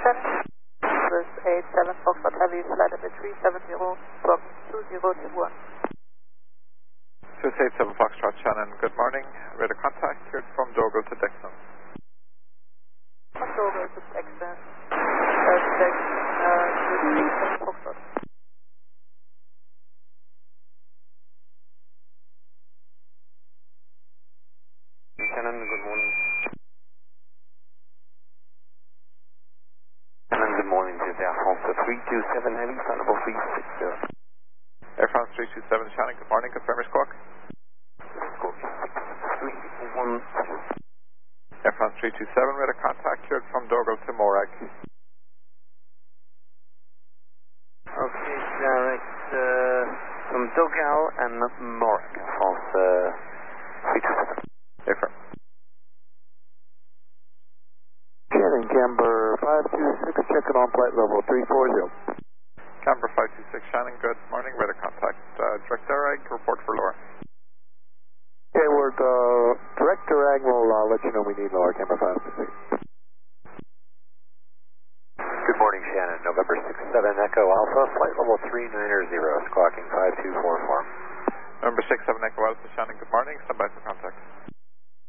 Shannon. This 87 Foxtrot Heavy, flight number 370, from 2021. This 87 Foxtrot Shannon, good morning. Radar contact here from Dogal to Dixon. From Dogal to Dixon. This 87 Foxtrot. Shannon, good morning. Shannon, good morning. This is Air France 327 Heavy, flight number 360. Air France 327 Shannon, good morning. Confirm your squawk. Squawk 631. Air France 327, radar contact here from Dogal to Morag. Okay, direct from Dogal and Morag, France 327. Affirm. Shannon, Camber 526, checking on flight level 340. Camber 526 Shannon, good morning. Radar contact direct Derag, report for lower. Okay, we're direct Derag, we'll let you know we need lower, Camber 526. Good morning, Shannon. November 67 Echo Alpha, flight level 390, squawking 5244. Number 67 Echo Alpha Shannon, good morning. Stand by for contact.